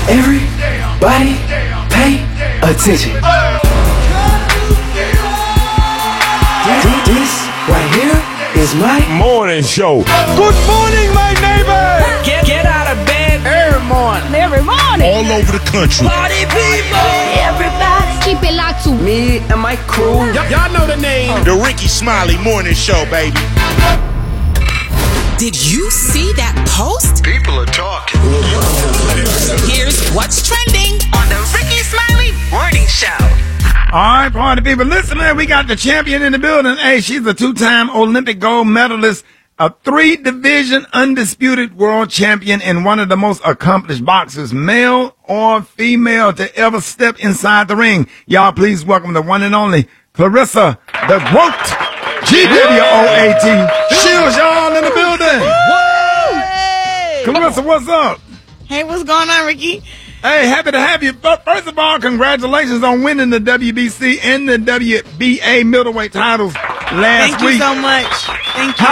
Everybody pay attention. This right here is my morning show. Good morning, my neighbor. Get out of bed every morning. Every morning. All over the country. Party people. Everybody. Keep it locked to me and my crew. Y'all know the name. The Ricky Smiley Morning Show, baby. Did you see that post? People are talking. Here's what's trending on the Ricky Smiley Morning Show. All right, party people. Listen, man, we got the champion in the building. Hey, she's a two-time Olympic gold medalist, a 3-division undisputed world champion, and one of the most accomplished boxers, male or female, to ever step inside the ring. Y'all, please welcome the one and only Claressa the GWOAT. GWOAT. Shields, y'all in the building. Hey. Claressa, what's up? Hey, what's going on, Ricky? Hey, happy to have you. But first of all, congratulations on winning the WBC and the WBA middleweight titles last week. Thank you so much. Thank you. How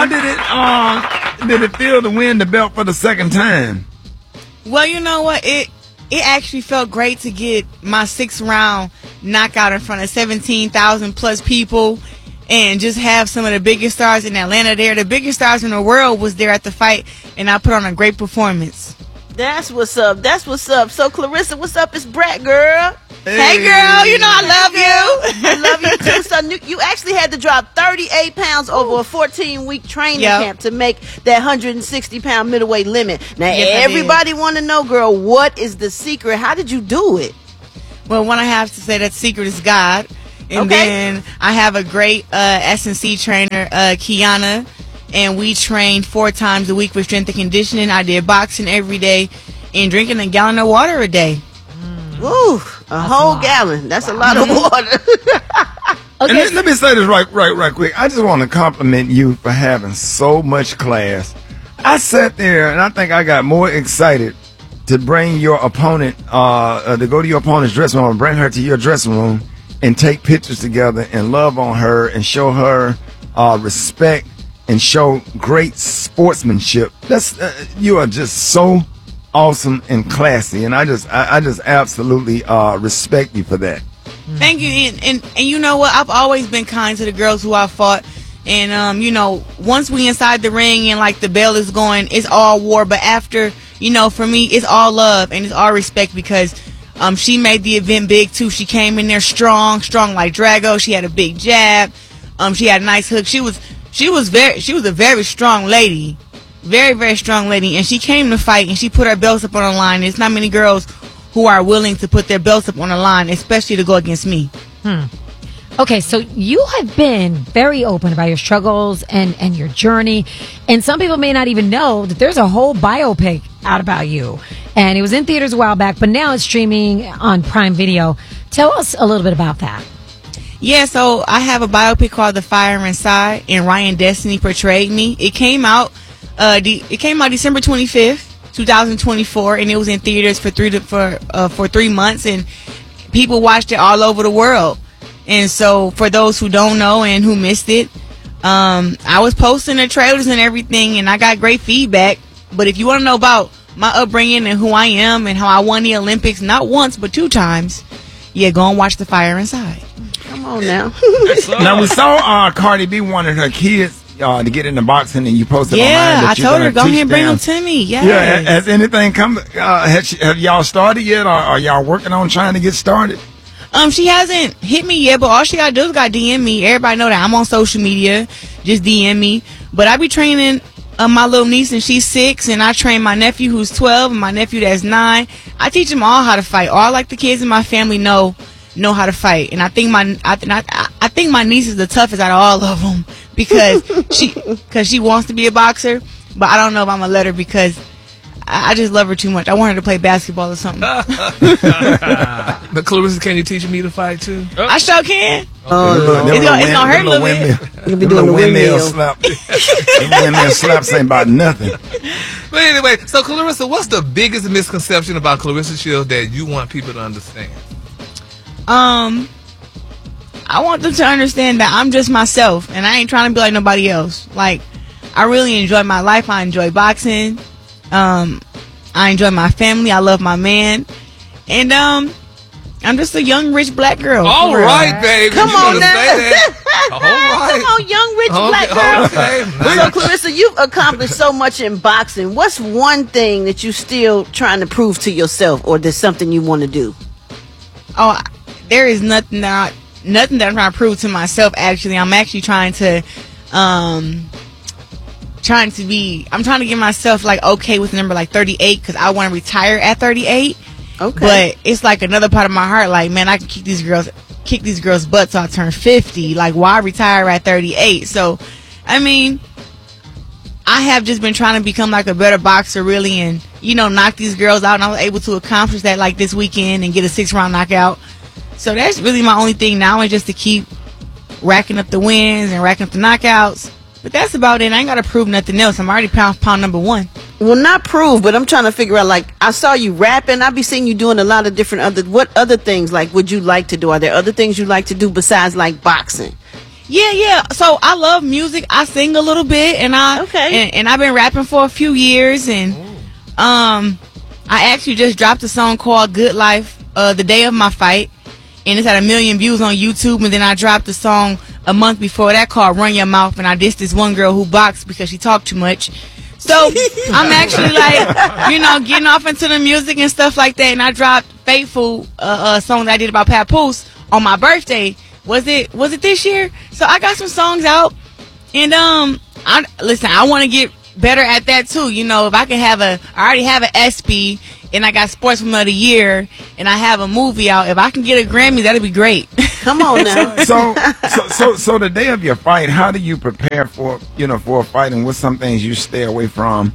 did it feel to win the belt for the second time? Well, you know what? It actually felt great to get my 6th round knockout in front of 17,000 plus people and just have some of the biggest stars in Atlanta there. The biggest stars in the world was there at the fight, and I put on a great performance. That's what's up. That's what's up. So, Claressa, what's up? It's Brett, girl. Hey, girl. You know I love you. I love you, too. So, you actually had to drop 38 pounds over a 14-week training camp to make that 160-pound middleweight limit. Now, everybody want to know, girl, what is the secret? How did you do it? Well, one, I have to say that secret is God. And then I have a great S&C trainer, Kiana. And we trained 4 times a week with strength and conditioning. I did boxing every day and drinking a gallon of water a day. Ooh, a whole gallon. That's a lot of water. Okay. And let me say this right quick. I just want to compliment you for having so much class. I sat there and I think I got more excited to bring your opponent, to go to your opponent's dressing room, bring her to your dressing room and take pictures together and love on her and show her respect and show great sportsmanship. That's you are just so awesome and classy, and I just absolutely respect you for that. Thank you, and you know what? I've always been kind to the girls who I fought, and you know, once we inside the ring and like the bell is going, it's all war. But after, you know, for me, it's all love and it's all respect because she made the event big too. She came in there strong like Drago. She had a big jab. She had a nice hook. She was a very strong lady, very strong lady, and she came to fight and she put her belts up on the line. There's not many girls who are willing to put their belts up on the line, especially to go against me. Okay, so you have been very open about your struggles and your journey, and some people may not even know that there's a whole biopic out about you, and it was in theaters a while back, but now it's streaming on Prime Video. Tell us a little bit about that. Yeah, so I have a biopic called The Fire Inside, and Ryan Destiny portrayed me. It came out December 25th, 2024, and it was in theaters for 3 months, and people watched it all over the world. And so for those who don't know and who missed it, I was posting the trailers and everything, and I got great feedback. But if you want to know about my upbringing and who I am and how I won the Olympics, not once but 2 times, yeah, go and watch The Fire Inside. Come on now. Now, we saw Cardi B wanted her kids to get into boxing, and you posted online that I told her, go ahead and bring them to me. Yes. Yeah, has anything come? Have y'all started yet, or are y'all working on trying to get started? She hasn't hit me yet, but all she gotta do is gotta DM me. Everybody know that I'm on social media. Just DM me. But I be training my little niece, and she's 6, and I train my nephew who's 12 and my nephew that's 9. I teach them all how to fight. All like the kids in my family know how to fight, and I think my niece is the toughest out of all of them because she wants to be a boxer, but I don't know if I'm gonna let her because I just love her too much. I want her to play basketball or something. But Claressa, can you teach me to fight too? I sure can. It's gonna hurt a little bit. You'll be doing the windmill slap. The windmill slaps ain't about nothing. But anyway, so Claressa, what's the biggest misconception about Claressa Shields that you want people to understand? I want them to understand that I'm just myself, and I ain't trying to be like nobody else. Like, I really enjoy my life. I enjoy boxing. I enjoy my family. I love my man. And I'm just a young, rich black girl. All right, baby. Come on now. Say that. All right. Come on, young, rich black girl. So, Clarissa, you've accomplished so much in boxing. What's one thing that you still trying to prove to yourself, or there's something you want to do? Oh, there is nothing that I'm trying to prove to myself. Actually, I'm actually trying to get myself like okay with the number like 38 because I want to retire at 38. Okay. But it's like another part of my heart, like, man, I can kick these girls' butts till I turn 50. Like, why retire at 38? So, I mean, I have just been trying to become like a better boxer, really, and knock these girls out. And I was able to accomplish that like this weekend and get a 6-round knockout. So that's really my only thing now, is just to keep racking up the wins and racking up the knockouts. But that's about it. I ain't got to prove nothing else. I'm already pound number 1. Well, not prove, but I'm trying to figure out, like, I saw you rapping. I be seeing you doing a lot of different what other things, like, would you like to do? Are there other things you like to do besides, like, boxing? Yeah. So I love music. I sing a little bit, and I've been rapping for a few years, and I actually just dropped a song called Good Life the day of my fight, and it's had 1 million views on YouTube. And then I dropped a song a month before that called Run Your Mouth, and I dissed this one girl who boxed because she talked too much. So I'm actually like, getting off into the music and stuff like that. And I dropped Faithful, a song that I did about Papoose on my birthday. Was it this year? So I got some songs out, and I want to get better at that too. If I can I already have an ESPY, and I got Sportsman of the Year, and I have a movie out. If I can get a Grammy, that'd be great. Come on now. So the day of your fight, how do you prepare for a fight, and what's some things you stay away from?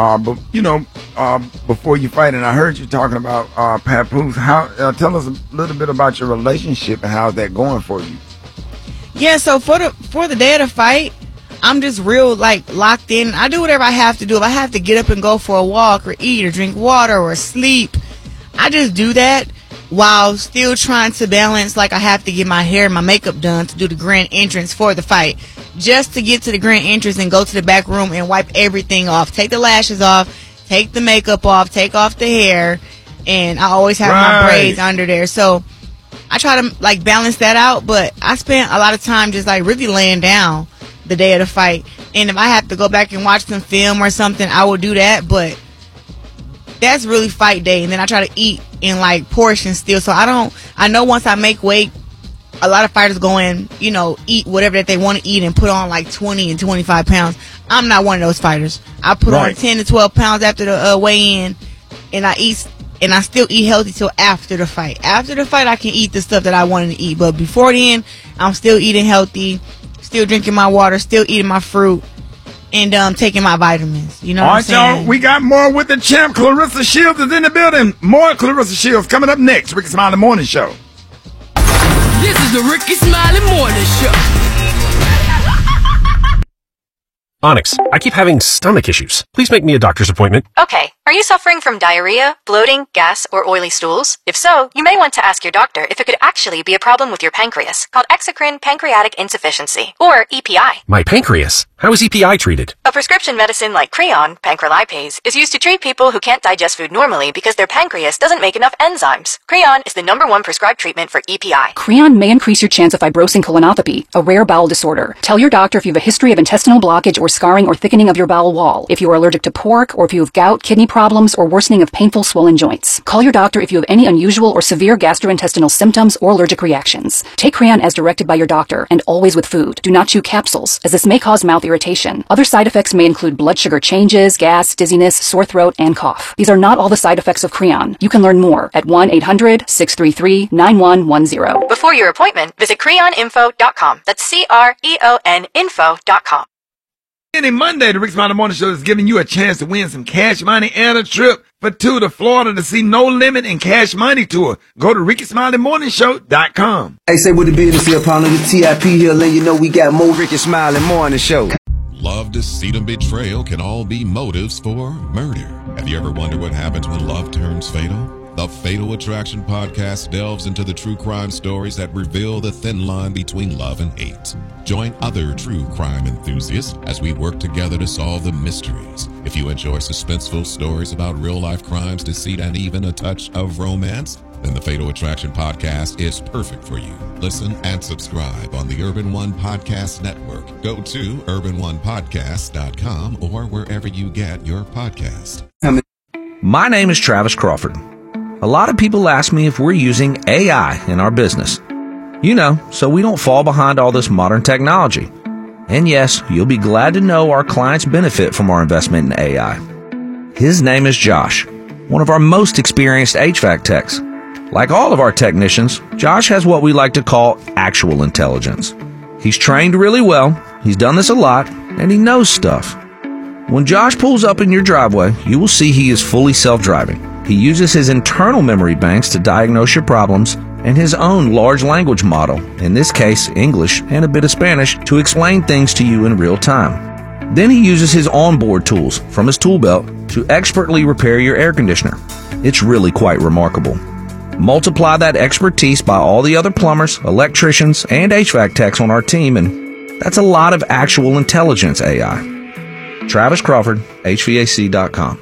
Before you fight, and I heard you talking about Papoose. Tell us a little bit about your relationship and how's that going for you? Yeah, so for the day of the fight, I'm just real locked in. I do whatever I have to do. If I have to get up and go for a walk or eat or drink water or sleep, I just do that while still trying to balance. Like, I have to get my hair and my makeup done to do the grand entrance for the fight. Just to get to the grand entrance and go to the back room and wipe everything off. Take the lashes off, take the makeup off, take off the hair, and I always have my braids under there. So I try to balance that out, but I spent a lot of time just really laying down the day of the fight. And if I have to go back and watch some film or something, I will do that, but that's really fight day. And then I try to eat in portions still. So I know once I make weight, a lot of fighters go in, eat whatever that they want to eat and put on 20 and 25 pounds. I'm not one of those fighters. I put on 10 to 12 pounds after the weigh-in, and I still eat healthy till after the fight. After the fight, I can eat the stuff that I wanted to eat, but before then, I'm still eating healthy, still drinking my water, still eating my fruit, and taking my vitamins. You know what I'm saying? All right, y'all. We got more with the champ. Clarissa Shields is in the building. More Clarissa Shields coming up next. Ricky Smiley Morning Show. This is the Ricky Smiley Morning Show. Onyx, I keep having stomach issues. Please make me a doctor's appointment. Okay. Are you suffering from diarrhea, bloating, gas, or oily stools? If so, you may want to ask your doctor if it could actually be a problem with your pancreas, called exocrine pancreatic insufficiency, or EPI. My pancreas? How is EPI treated? A prescription medicine like Creon, pancrelipase, is used to treat people who can't digest food normally because their pancreas doesn't make enough enzymes. Creon is the #1 prescribed treatment for EPI. Creon may increase your chance of fibrosing colonopathy, a rare bowel disorder. Tell your doctor if you have a history of intestinal blockage or scarring or thickening of your bowel wall, if you are allergic to pork, or if you have gout, kidney problems, or worsening of painful swollen joints. Call your doctor if you have any unusual or severe gastrointestinal symptoms or allergic reactions. Take Creon as directed by your doctor, and always with food. Do not chew capsules, as this may cause mouth irritation. Other side effects may include blood sugar changes, gas, dizziness, sore throat, and cough. These are not all the side effects of Creon. You can learn more at 1-800-633-9110. Before your appointment, visit creoninfo.com. That's CREON info.com. Any Monday, the Rick Smiley Morning Show is giving you a chance to win some cash money and a trip for two to Florida to see No Limit and Cash Money Tour. Go to RickySmileyMorningShow.com. Hey, say what the business here, partner. The TIP here, letting you know we got more Ricky Smiley Morning Show. Love, deceit, and betrayal can all be motives for murder. Have you ever wondered what happens when love turns fatal? The Fatal Attraction podcast delves into the true crime stories that reveal the thin line between love and hate. Join other true crime enthusiasts as we work together to solve the mysteries. If you enjoy suspenseful stories about real-life crimes, deceit, and even a touch of romance, then the Fatal Attraction podcast is perfect for you. Listen and subscribe on the Urban One Podcast Network. Go to urbanonepodcast.com or wherever you get your podcast. My name is Travis Crawford. A lot of people ask me if we're using AI in our business. You know, so we don't fall behind all this modern technology. And yes, you'll be glad to know our clients benefit from our investment in AI. His name is Josh, one of our most experienced HVAC techs. Like all of our technicians, Josh has what we like to call actual intelligence. He's trained really well, he's done this a lot, and he knows stuff. When Josh pulls up in your driveway, you will see he is fully self-driving. He uses his internal memory banks to diagnose your problems and his own large language model, in this case English and a bit of Spanish, to explain things to you in real time. Then he uses his onboard tools from his tool belt to expertly repair your air conditioner. It's really quite remarkable. Multiply that expertise by all the other plumbers, electricians, and HVAC techs on our team, and that's a lot of actual intelligence AI. Travis Crawford, HVAC.com.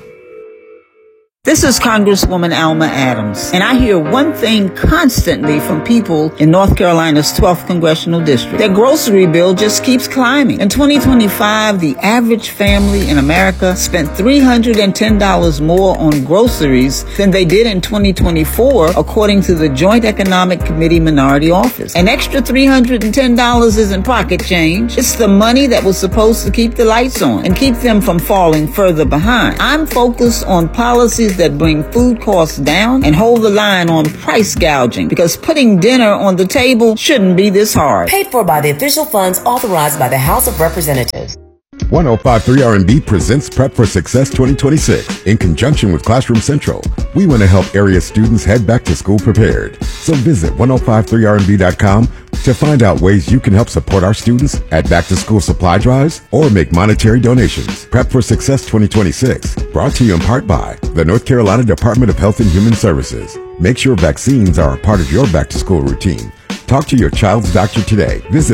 This is Congresswoman Alma Adams, and I hear one thing constantly from people in North Carolina's 12th Congressional District. Their grocery bill just keeps climbing. In 2025, the average family in America spent $310 more on groceries than they did in 2024, according to the Joint Economic Committee Minority Office. An extra $310 isn't pocket change. It's the money that was supposed to keep the lights on and keep them from falling further behind. I'm focused on policies that bring food costs down and hold the line on price gouging, because putting dinner on the table shouldn't be this hard. Paid for by the official funds authorized by the House of Representatives. 105.3 R&B presents Prep for Success 2026 in conjunction with Classroom Central. We want to help area students head back to school prepared. So visit 1053rnb.com to find out ways you can help support our students at back-to-school supply drives or make monetary donations. Prep for Success 2026, brought to you in part by the North Carolina Department of Health and Human Services. Make sure vaccines are a part of your back-to-school routine. Talk to your child's doctor today. Visit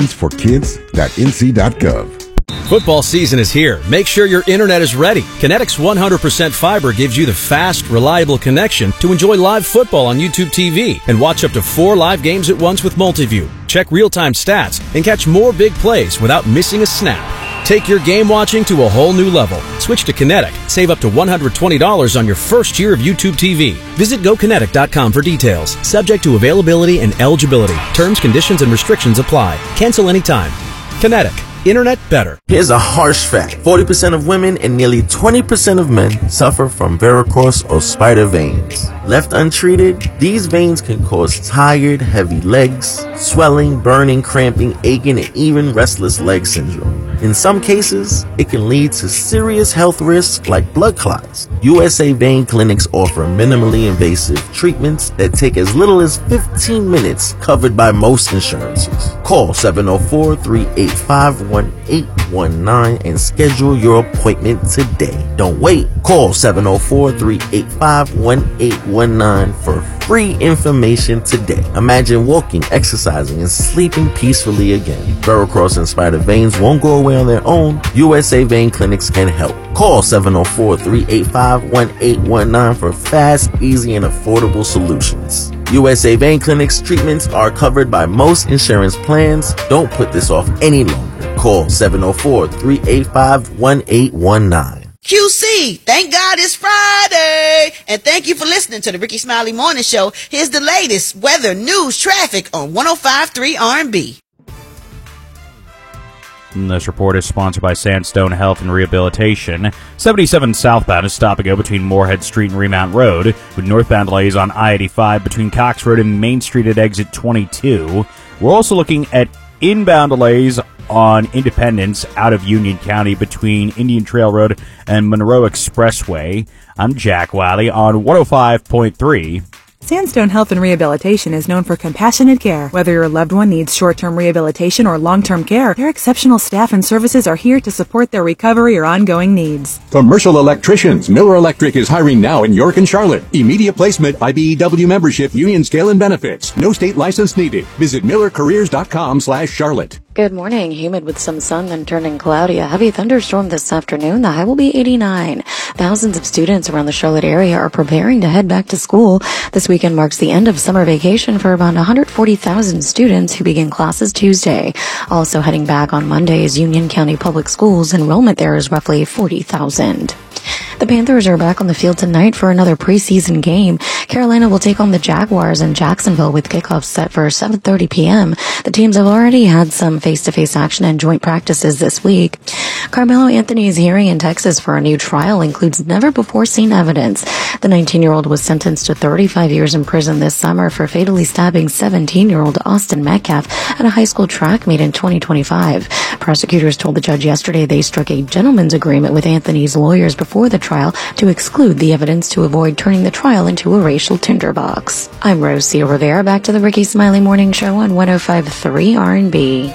vaccinesforkids.nc.gov. Football season is here. Make sure your internet is ready. Kinetic's 100% fiber gives you the fast, reliable connection to enjoy live football on YouTube TV and watch up to 4 live games at once with Multiview. Check real-time stats and catch more big plays without missing a snap. Take your game watching to a whole new level. Switch to Kinetic. Save up to $120 on your first year of YouTube TV. Visit GoKinetic.com for details. Subject to availability and eligibility. Terms, conditions, and restrictions apply. Cancel anytime. Kinetic. Internet better. Here's a harsh fact. 40% of women and nearly 20% of men suffer from varicose or spider veins. Left untreated, these veins can cause tired, heavy legs, swelling, burning, cramping, aching, and even restless leg syndrome. In some cases, it can lead to serious health risks like blood clots. USA Vein Clinics offer minimally invasive treatments that take as little as 15 minutes, covered by most insurances. Call 704-385-1819 and schedule your appointment today. Don't wait. Call 704-385-1819 for free information today. Imagine walking, exercising, and sleeping peacefully again. Varicose and spider veins won't go away on their own. USA Vein Clinics can help. Call 704-385-1819 for fast, easy, and affordable solutions. USA Vein Clinics treatments are covered by most insurance plans. Don't put this off any longer. Call 704-385-1819. QC, thank God it's Friday. And thank you for listening to the Ricky Smiley Morning Show. Here's the latest weather, news, traffic on 105.3 R&B. This report is sponsored by Sandstone Health and Rehabilitation. 77 southbound is stop and go between Moorhead Street and Remount Road, with northbound delays on I-85 between Cox Road and Main Street at exit 22. We're also looking at inbound delays on Independence out of Union County between Indian Trail Road and Monroe Expressway. I'm Jack Wiley on 105.3 Sandstone Health and Rehabilitation is known for compassionate care. Whether your loved one needs short-term rehabilitation or long-term care, their exceptional staff and services are here to support their recovery or ongoing needs. Commercial electricians. Miller Electric is hiring now in York and Charlotte. Immediate placement, IBEW membership, union scale and benefits. No state license needed. Visit millercareers.com/Charlotte. Good morning. Humid with some sun, then turning cloudy. A heavy thunderstorm this afternoon. The high will be 89. Thousands of students around the Charlotte area are preparing to head back to school. This weekend marks the end of summer vacation for about 140,000 students who begin classes Tuesday. Also heading back on Monday is Union County Public Schools. Enrollment there is roughly 40,000. The Panthers are back on the field tonight for another preseason game. Carolina will take on the Jaguars in Jacksonville with kickoff set for 7:30 p.m. The teams have already had some face-to-face action and joint practices this week. Carmelo Anthony's hearing in Texas for a new trial includes never-before-seen evidence. The 19-year-old was sentenced to 35 years in prison this summer for fatally stabbing 17-year-old Austin Metcalf at a high school track meet in 2025. Prosecutors told the judge yesterday they struck a gentleman's agreement with Anthony's lawyers before the trial to exclude the evidence to avoid turning the trial into a racial tinderbox. I'm Rosie Rivera. Back to the Ricky Smiley Morning Show on 105.3 R&B.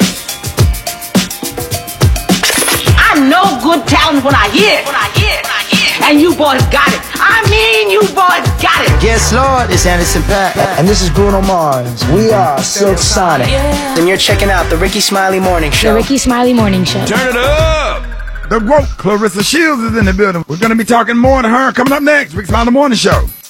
I know good talent when I hear it. And you boys got it. I mean, you boys got it. Yes, Lord, it's Anderson .Paak. And this is Bruno Mars. We are Silk Sonic. Yeah. And you're checking out the Ricky Smiley Morning Show. The Ricky Smiley Morning Show. Turn it up. The woke Clarissa Shields is in the building. We're going to be talking more to her coming up next. Ricky Smiley Morning Show.